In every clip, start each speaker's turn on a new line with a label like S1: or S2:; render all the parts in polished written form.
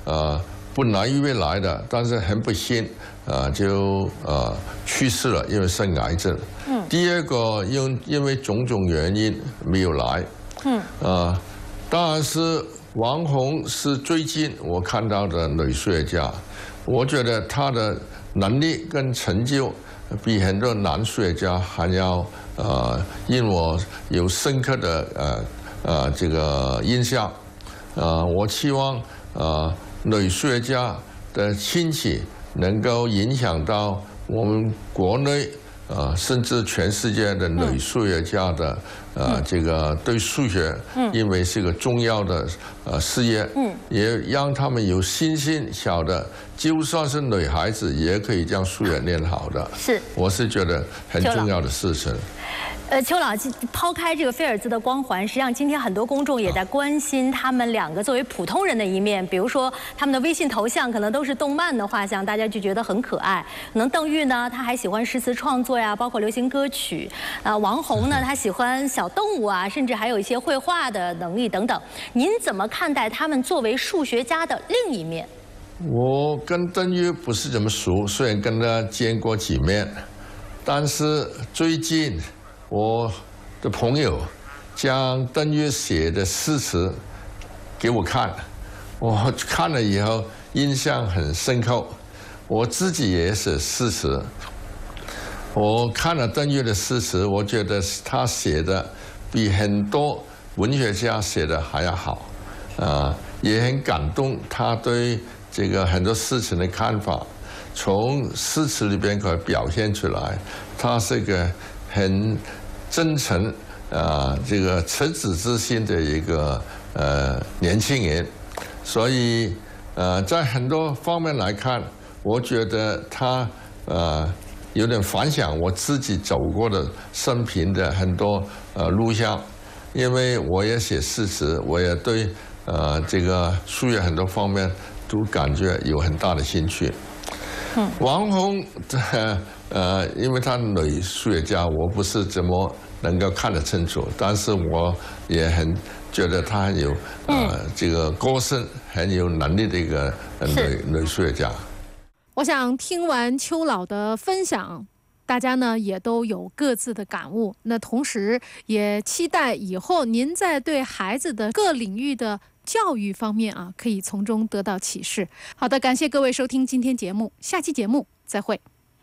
S1: 本来预备来的，但是很不幸就去世了，因为生癌症。第二个因为种种原因没有来。当然是王宏是最近我看到的女数学家，我觉得她的能力跟成就比很多男数学家还要令我有深刻的这个印象。我期望女数学家的兴起能够影响到我们国内甚至全世界的女数学家的这个对数学，因为是个重要的事业，也让他们有信心，晓得就算是女孩子也可以将数学练好的。是，我是觉得很重要的事情。
S2: 邱老，抛开这个菲尔兹的光环，实际上今天很多公众也在关心他们两个作为普通人的一面。比如说他们的微信头像可能都是动漫的画像，大家就觉得很可爱。可能邓玉呢，他还喜欢诗词创作呀，包括流行歌曲。王宏呢，他喜欢小动物啊，甚至还有一些绘画的能力等等。您怎么看待他们作为数学家的另一面？
S1: 我跟邓玉不是怎么熟，虽然跟他见过几面，但是最近我的朋友将邓玉写的诗词给我看，我看了以后印象很深刻。我自己也写诗词，我看了邓玉的诗词，我觉得他写的比很多文学家写的还要好，也很感动。他对这个很多事情的看法，从诗词里边可以表现出来。他是一个很真诚这个赤子之心的一个年轻人，所以在很多方面来看，我觉得他有点反响我自己走过的生平的很多路向，因为我也写诗词，我也对这个数学很多方面都感觉有很大的兴趣。王宏因为他女数学家，我不是怎么能够看得清楚，但是我也很觉得他很有这个个性，很有能力的一个女数学家。
S3: 我想听完邱老的分享，大家呢也都有各自的感悟。那同时也期待以后您在对孩子的各领域的教育方面可以从中得到启示。好的，感谢各位收听今天节目，下期节目再会。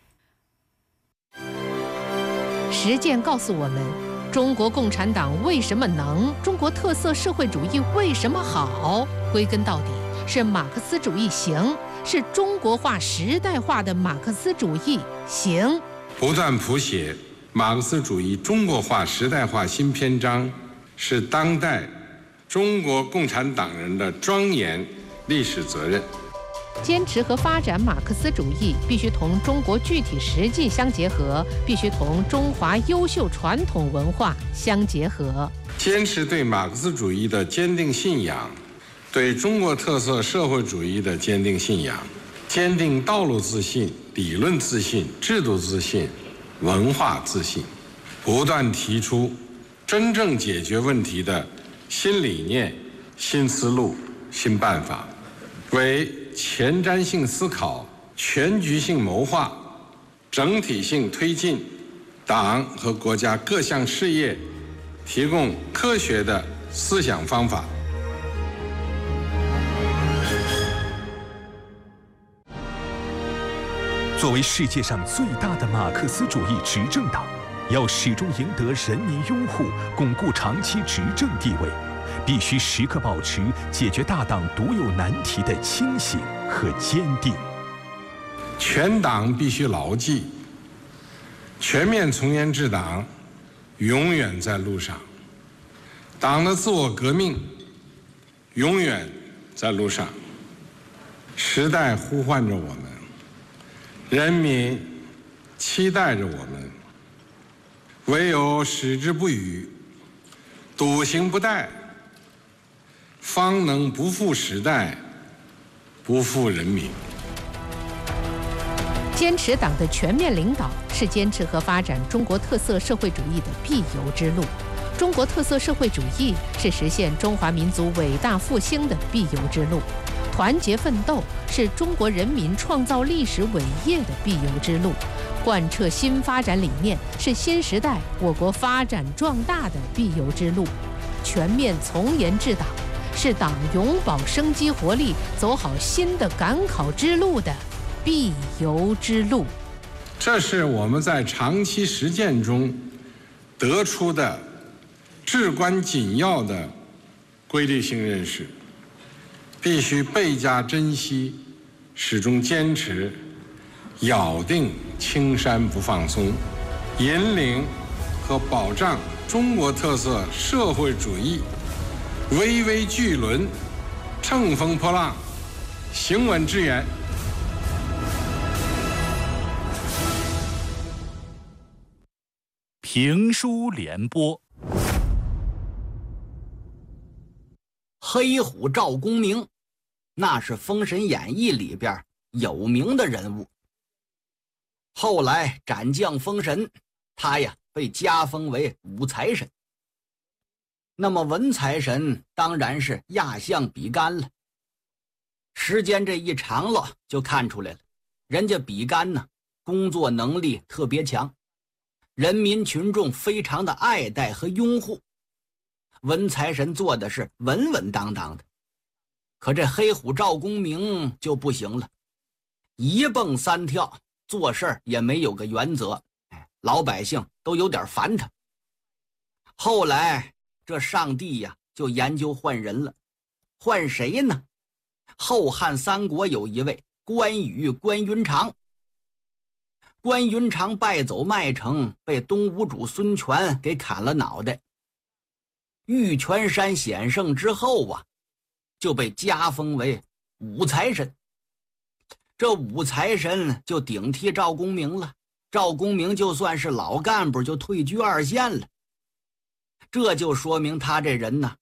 S4: 实践告诉我们，中国共产党为什么能，中国特色社会主义为什么好？归根到底是马克思主义行，是中国化、时代化的马克思主义行。
S5: 不断谱写马克思主义中国化、时代化新篇章，是当代中国共产党人的庄严历史责任。
S4: 坚持和发展马克思主义，必须同中国具体实际相结合，必须同中华优秀传统文化相结合。
S5: 坚持对马克思主义的坚定信仰，对中国特色社会主义的坚定信仰，坚定道路自信、理论自信、制度自信、文化自信，不断提出真正解决问题的新理念、新思路、新办法，为前瞻性思考、全局性谋划、整体性推进党和国家各项事业提供科学的思想方法。
S6: 作为世界上最大的马克思主义执政党，要始终赢得人民拥护，巩固长期执政地位，必须时刻保持解决大党独有难题的清醒和坚定。
S5: 全党必须牢记，全面从严治党永远在路上，党的自我革命永远在路上。时代呼唤着我们，人民期待着我们，唯有矢志不渝，笃行不怠，方能不负时代，不负人民。
S4: 坚持党的全面领导，是坚持和发展中国特色社会主义的必由之路。中国特色社会主义是实现中华民族伟大复兴的必由之路。 团结奋斗是中国人民创造历史伟业的必由之路，贯彻新发展理念是新时代我国发展壮大的必由之路，全面从严治党是党永葆生机活力、走好新的赶考之路的必由之路。
S5: 这是我们在长期实践中得出的至关紧要的规律性认识，必须倍加珍惜，始终坚持，咬定青山不放松，引领和保障中国特色社会主义巍巍巨轮乘风破浪，行稳致远。
S7: 评书联播，
S8: 黑虎赵公明，那是《封神演义》里边有名的人物。后来斩将封神，他呀被加封为武财神。那么文财神当然是压项比干了。时间这一长了，就看出来了，人家比干呢，工作能力特别强，人民群众非常的爱戴和拥护。文财神做的是稳稳当当的，可这黑虎赵公明就不行了，一蹦三跳，做事也没有个原则，老百姓都有点烦他。后来这上帝呀就研究换人了，换谁呢？后汉三国有一位关羽关云长。关云长败走麦城，被东吴主孙权给砍了脑袋。玉泉山险胜之后啊，就被加封为武财神。这武财神就顶替赵公明了，赵公明就算是老干部就退居二线了。这就说明他这人呢